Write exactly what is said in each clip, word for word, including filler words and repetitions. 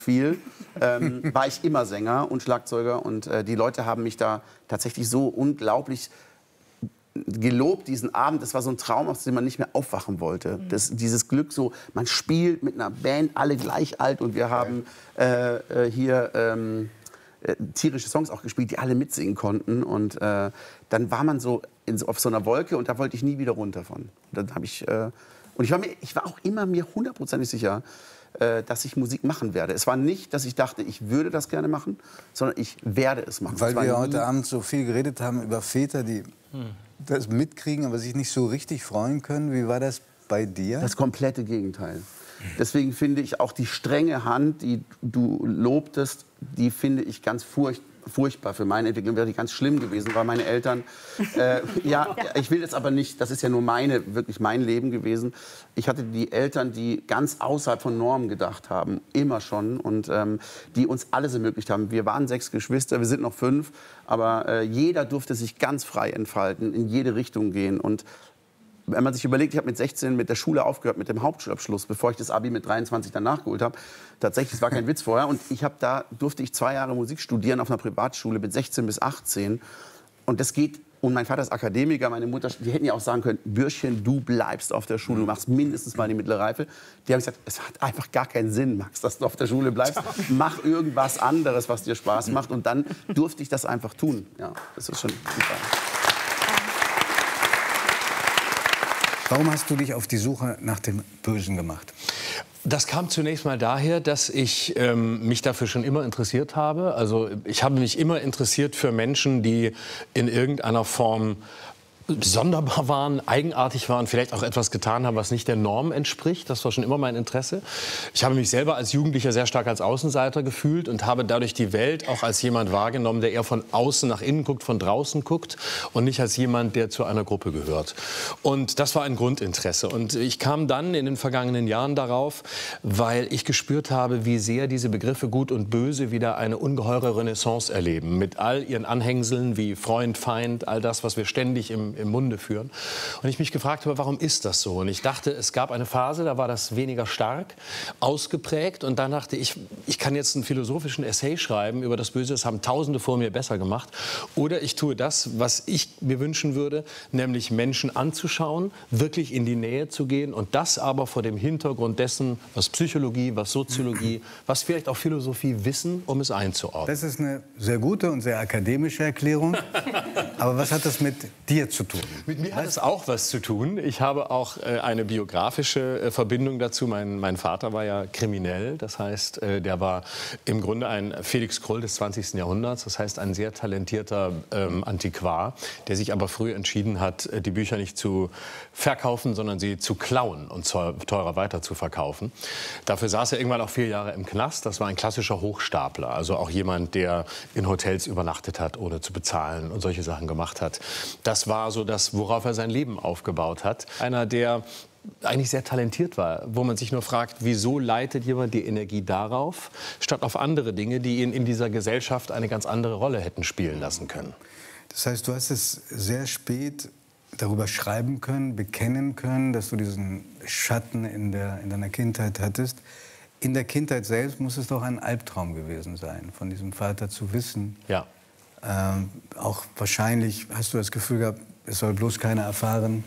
viel, ähm, war ich immer Sänger und Schlagzeuger. Und äh, die Leute haben mich da tatsächlich so unglaublich gelobt, diesen Abend. Das war so ein Traum, aus dem man nicht mehr aufwachen wollte. Das, dieses Glück, so, man spielt mit einer Band, alle gleich alt. Und wir haben äh, äh, hier ähm, äh, tierische Songs auch gespielt, die alle mitsingen konnten. Und äh, dann war man so, in, so auf so einer Wolke und da wollte ich nie wieder runter von. Dann habe ich... Äh, und ich war, mir, ich war auch immer mir hundertprozentig sicher, äh, dass ich Musik machen werde. Es war nicht, dass ich dachte, ich würde das gerne machen, sondern ich werde es machen. Weil es wir heute Abend so viel geredet haben über Väter, die hm. das mitkriegen, aber sich nicht so richtig freuen können. Wie war das bei dir? Das komplette Gegenteil. Deswegen finde ich auch die strenge Hand, die du lobtest, die finde ich ganz furchtbar. furchtbar für meine Entwicklung, wäre die ganz schlimm gewesen, weil meine Eltern, äh, ja, ich will das aber nicht, das ist ja nur meine, wirklich mein Leben gewesen. Ich hatte die Eltern, die ganz außerhalb von Normen gedacht haben, immer schon, und ähm, die uns alles ermöglicht haben. Wir waren sechs Geschwister, wir sind noch fünf, aber äh, jeder durfte sich ganz frei entfalten, in jede Richtung gehen. Und wenn man sich überlegt, ich habe mit sechzehn mit der Schule aufgehört, mit dem Hauptschulabschluss, bevor ich das Abi mit dreiundzwanzig dann nachgeholt habe. Tatsächlich, das war kein Witz vorher. Und ich habe da, durfte ich zwei Jahre Musik studieren auf einer Privatschule mit sechzehn bis achtzehn. Und das geht, und mein Vater ist Akademiker, meine Mutter, die hätten ja auch sagen können, Bürschchen, du bleibst auf der Schule, du machst mindestens mal die mittlere Reife. Die haben gesagt, es hat einfach gar keinen Sinn, Max, dass du auf der Schule bleibst. Mach irgendwas anderes, was dir Spaß macht. Und dann durfte ich das einfach tun. Ja, das ist schon super. Warum hast du dich auf die Suche nach dem Bösen gemacht? Das kam zunächst mal daher, dass ich ähm, mich dafür schon immer interessiert habe. Also ich habe mich immer interessiert für Menschen, die in irgendeiner Form sonderbar waren, eigenartig waren, vielleicht auch etwas getan haben, was nicht der Norm entspricht. Das war schon immer mein Interesse. Ich habe mich selber als Jugendlicher sehr stark als Außenseiter gefühlt und habe dadurch die Welt auch als jemand wahrgenommen, der eher von außen nach innen guckt, von draußen guckt und nicht als jemand, der zu einer Gruppe gehört. Und das war ein Grundinteresse. Und ich kam dann in den vergangenen Jahren darauf, weil ich gespürt habe, wie sehr diese Begriffe Gut und Böse wieder eine ungeheure Renaissance erleben. Mit all ihren Anhängseln wie Freund, Feind, all das, was wir ständig im im Munde führen. Und ich mich gefragt habe, warum ist das so? Und ich dachte, es gab eine Phase, da war das weniger stark ausgeprägt. Und dann dachte ich, ich kann jetzt einen philosophischen Essay schreiben über das Böse. Das haben Tausende vor mir besser gemacht. Oder ich tue das, was ich mir wünschen würde, nämlich Menschen anzuschauen, wirklich in die Nähe zu gehen und das aber vor dem Hintergrund dessen, was Psychologie, was Soziologie, was vielleicht auch Philosophie wissen, um es einzuordnen. Das ist eine sehr gute und sehr akademische Erklärung. Aber was hat das mit dir zu tun? Mit mir hat es auch was zu tun. Ich habe auch äh, eine biografische äh, Verbindung dazu. Mein, mein Vater war ja kriminell. Das heißt, äh, der war im Grunde ein Felix Krull des zwanzigsten Jahrhunderts. Das heißt, ein sehr talentierter ähm, Antiquar, der sich aber früh entschieden hat, äh, die Bücher nicht zu verkaufen, sondern sie zu klauen und teurer weiter zu verkaufen. Dafür saß er irgendwann auch vier Jahre im Knast. Das war ein klassischer Hochstapler. Also auch jemand, der in Hotels übernachtet hat, ohne zu bezahlen und solche Sachen gemacht hat. Das war so das, worauf er sein Leben aufgebaut hat. Einer, der eigentlich sehr talentiert war, wo man sich nur fragt, wieso leitet jemand die Energie darauf, statt auf andere Dinge, die ihn in dieser Gesellschaft eine ganz andere Rolle hätten spielen lassen können. Das heißt, du hast es sehr spät darüber schreiben können, bekennen können, dass du diesen Schatten in, der, in deiner Kindheit hattest. In der Kindheit selbst muss es doch ein Albtraum gewesen sein, von diesem Vater zu wissen. Ja. Ähm, auch wahrscheinlich hast du das Gefühl gehabt, es soll bloß keiner erfahren.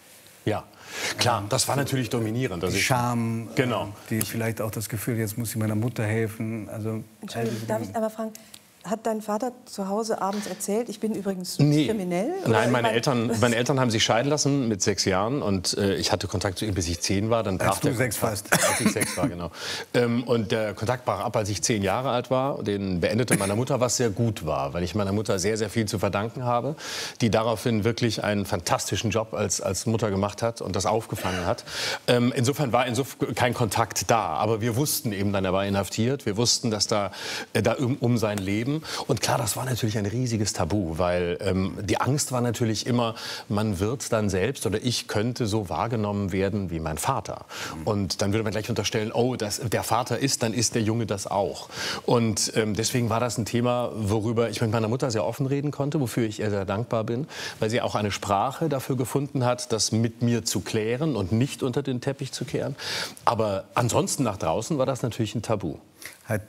Ja, klar, das war natürlich dominierend. Die Scham, genau. äh, die vielleicht auch das Gefühl, jetzt muss ich meiner Mutter helfen. Also, Entschuldigung, darf ich aber fragen, hat dein Vater zu Hause abends erzählt, ich bin übrigens nee. kriminell? Nein, meine Eltern, meine Eltern haben sich scheiden lassen mit sechs Jahren und äh, ich hatte Kontakt zu ihm, bis ich zehn war. Dann brach als du der sechs Kontakt, warst. Als ich sechs war, genau. Ähm, und der Kontakt brach ab, als ich zehn Jahre alt war. Den beendete meiner Mutter, was sehr gut war, weil ich meiner Mutter sehr, sehr viel zu verdanken habe, die daraufhin wirklich einen fantastischen Job als, als Mutter gemacht hat und das aufgefangen hat. Ähm, insofern war insofern kein Kontakt da, aber wir wussten eben dann, er war inhaftiert. Wir wussten, dass da, äh, da um, um sein Leben und klar, das war natürlich ein riesiges Tabu, weil ähm, die Angst war natürlich immer, man wird dann selbst oder ich könnte so wahrgenommen werden wie mein Vater. Und dann würde man gleich unterstellen, oh, das, der Vater ist, dann ist der Junge das auch. Und ähm, deswegen war das ein Thema, worüber ich mit meiner Mutter sehr offen reden konnte, wofür ich ihr sehr dankbar bin, weil sie auch eine Sprache dafür gefunden hat, das mit mir zu klären und nicht unter den Teppich zu kehren. Aber ansonsten nach draußen war das natürlich ein Tabu. hat